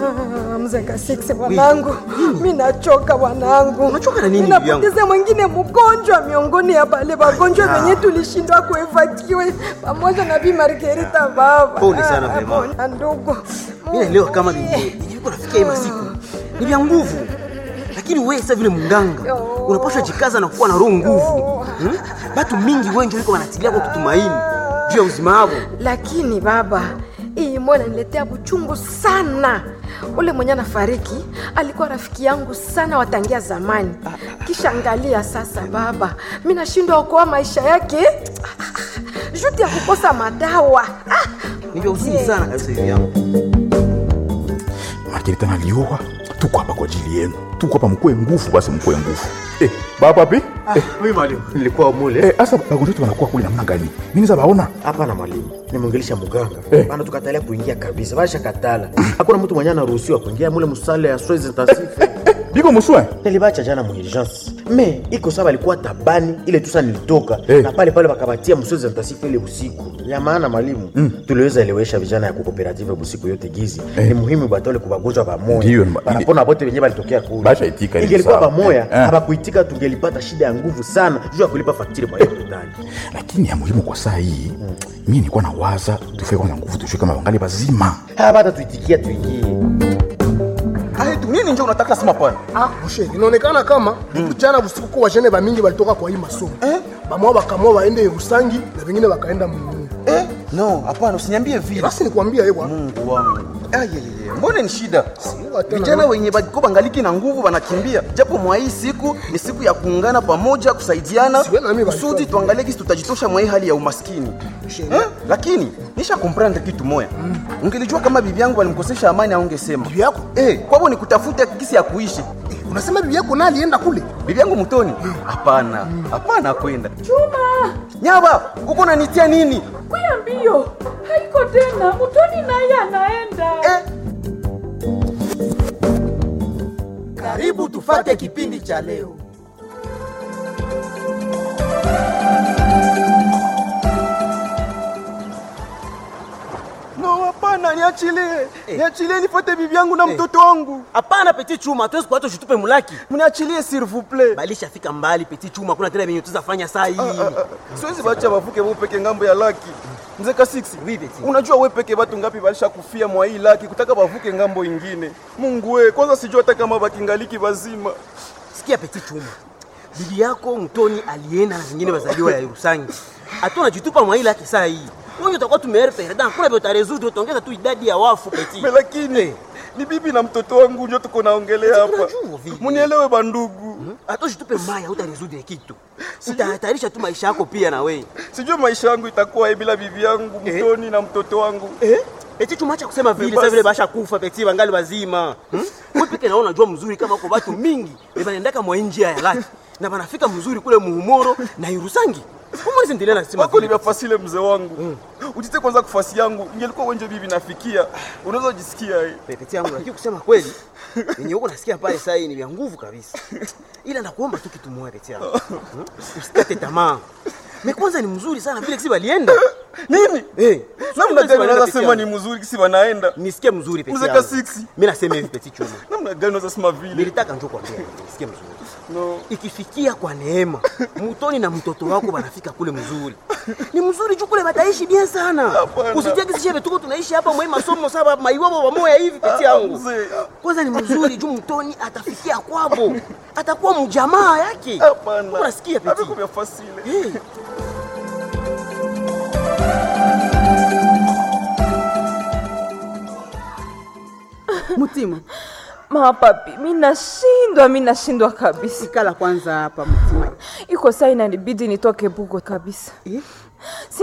Mzenga 6 wanangu. Mimi nachoka wanangu. Unachoka na nini bibi yangu? Ninapoteza mwingine mgonjwa miongoni ya wale wagonjwa wenye tulishindwa kuevakiwe pamoja na Bi Margarita baba. Pole sana mama. Ndugu. Mimi leo kama bibi niko nafikia hii masiku. Ni vya nguvu. Lakini wewe sasa vile mganga unapaswa jikaza na kuwa na roho nguvu. Watu mingi wengi wiko wanatilia kwa kutumaini juu ya uzima wao. Lakini baba, hii mbona niletea buchungu sana. Ule mwenye anafariki alikuwa rafiki yangu sana watangia zamani. Kisha angalia sasa baba, mimi nashindwa kuokoa maisha yake. Juti ya kukosa madawa. Ni vya uzuri sana kabisa hivi yangu. Margarita nalioa. Tuko hapa kwa ajili yenu. Tuko hapa mkoe nguvu basi mkoe nguvu. Baba pi? Mimi mwalimu, nilikuwa mule. Asa wagonjwa wanakuwa kule namna gani? Mimi za baona? Hapana mwalimu. Nimeongelesha mganga. Bana tukatalia kuingia kabisa. Basha katala. Hakuna mtu mwenye anaruhusiwa kuingia mule musale ya soins intensifs. Biko muswe? Nilibacha jana mu urgence. Iko sawa alikuwa tabani ile tu sana nilitoka na pale wakabatia soins intensifs ile usiku. Ya maana mwalimu, tuliweza elewesha vijana ya cooperative usiku yote gizi. Ni muhimu batole kubagonjwa pamoja. Wanapona bote wenyewe balitokea kule. Basha itika ile. Ingelikuwa pamoja, habakuitika tungelipata shida ya nguvu sana juu ya kulipa fakturi kwa hiyo ndani. Lakini ya muhimu kwa saa hii, mimi nilikuwa nawaza tufike kwa nguvu tushike kama wangali bazima. Hata tuitikia tuingie. Tu nini nje unataka sema pana? Mshe, inaonekana kama jana usiku kwa wajene ba mingi walitoka kwa hii masomo. Bamoa bakamua waende Rusangi na wengine wakaenda Mungu. No, hapana usiniambie vile. Basi nikwambia hewa. Mungu wangu. Mbona ni shida? Vijana wenye bako bangaliki na nguvu wanakimbia. Japo mwa hii siku ni siku ya kuungana pamoja, kusaidiana. Kusudi tuangalie kisi tutajitosha mwa hii hali ya umaskini. Lakini nisha comprendre kitu moja. Ungelijua kama bibi yangu alimkosesha amani aungesema. Bibi yako? Kwa hivyo ni kutafuta kisi ya kuishi. Unasema bibi yako na alienda kule? Bibi yangu Mtoni? Hapana. Hapana kwenda. Chuma! Nyaba, uko unanitia nini? Kuya mbio. Haiko tena. Mtoni naye anaenda. Karibu tufate kipindi cha leo. No, hapana, niachilie. Niachilie nifuate bibi yangu na mtoto wangu. Hapana Petit Chuma, tuwezi kuacha tutupe mulaki. Mniachilie s'il vous plaît. Balisha fika mbali Petit Chuma, kuna tena venye tuzafanya saa hii. Siwezi bacha bavuke wao peke ngambo ya laki. Mzee Kasiksi, unajua wewe peke watu ngapi balisha kufia mwa hii laki kutaka bavuke ngambo ingine. Mungu wewe, kwanza sijua hata kama bakingaliki bazima. Sikia Petit Chuma. Bibi yako Mtoni alienda na zingine bazaliwa ya Rusangi. Atona jitupa mwa hii laki saa hii. Wewe utakuwa tumeerpe dan kuna bota rezudu utaongeza tu idadi ya wafu Petit. Lakini ni bibi na mtoto wangu ndio tuko naongelea hapa. Munielewe bandugu. Atoshitupe mbaya utarezudu kitu. Utahatarisha tu maisha yako pia na wewe. Sijui maisha yangu itakuwa bila bibi yangu Mtoni na mtoto wangu. Petit Chuma acha kusema vile sasa vile basha kufa Petit wangali wazima. Wewe peke naona unajua mzuri kama kwa watu mingi wanaendaka mwa njia ya laki na wanafika mzuri kule Muhumoro na Irusangi. Mbona sindelea nasema wako ni mafasile mzee wangu. Utite kwanza kufasi yangu ingelikuwa wenje bibi nafikia. Unaweza jisikia hii. Petit yangu lakini kusema kweli yenye uko nasikia pale sasa hii ni vya nguvu kabisa. Ila nakuomba tu kitu moja Petit yangu. Usikate tamaa. Kwanza ni mzuri sana vile kisi walienda. Nini? Namna gani unaweza sema ni mzuri kisi wanaenda? Nisikie mzuri Petit yangu. Mzee Kasiksi. Mimi nasema hivi Petit Chuma. Namna gani unaweza sema vile? Nilitaka njoo kwambia nisikie mzuri. No. Ikifikia kwa neema, Mtoni na mtoto wako wanafika kule mzuri. Ni mzuri tu kule bataishi bien sana. Usijie kisi shebe tuko tunaishi hapa mwe masomo saba maiwabo wa moya hivi Petit yangu. Kwanza ni mzuri tu Mtoni atafikia kwabo. Atakuwa mjamaa yake. Hapana. Unasikia Petit? Hapo kwa fasile. Mutima. Papi, mimi nashindwa kabisa. Sikala kwanza hapa Mutima. Iko saa inanibidi nitoke buko kabisa.